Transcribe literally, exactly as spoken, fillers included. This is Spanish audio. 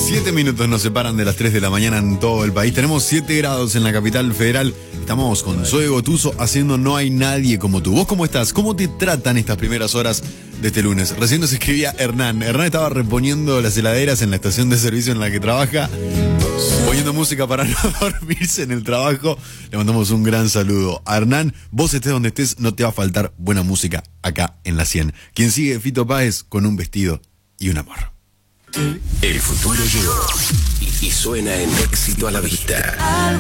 Siete minutos nos separan de las tres de la mañana en todo el país. Tenemos siete grados en la capital federal. Estamos con Zoe Gotuso haciendo No hay nadie como tú. ¿Vos cómo estás? ¿Cómo te tratan estas primeras horas de este lunes? Recién nos escribía Hernán. Hernán estaba reponiendo las heladeras en la estación de servicio en la que trabaja, poniendo música para no dormirse en el trabajo. Le mandamos un gran saludo a Hernán. Vos estés donde estés, no te va a faltar buena música acá en la cien. Quien sigue, Fito Páez, con un vestido y un amor. El futuro llegó y, y suena en Éxito a la Vista.